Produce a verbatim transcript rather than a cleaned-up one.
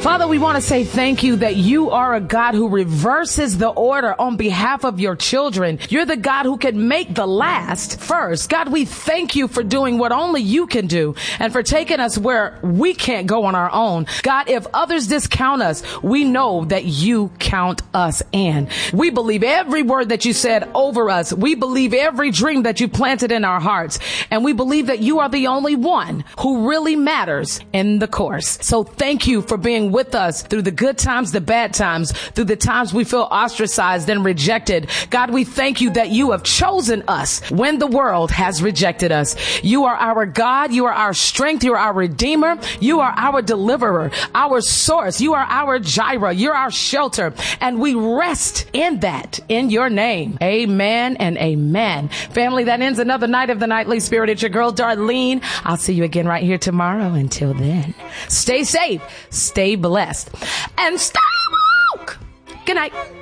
Father, we want to say thank you that you are a God who reverses the order on behalf of your children. You're the God who can make the last first. God, we thank you for doing what only you can do and for taking us where we can't go on our own. God, if others discount us, we know that you count us in. We believe every word that you said over us. We believe every dream that you planted in our hearts. And we believe that you are the only one who really matters in the course. So thank you for being with us through the good times, the bad times, through the times we feel ostracized and rejected. God, we thank you that you have chosen us when the world has rejected us. You are our God. You are our strength. You are our Redeemer. You are our deliverer, our source. You are our Jireh. You're our shelter. And we rest in that in your name. Amen and amen. Family, that ends another night of the Nightly Spirit. It's your girl, Darlene. I'll see you again right here tomorrow. Until then, stay safe, stay blessed, and stay woke. Good night.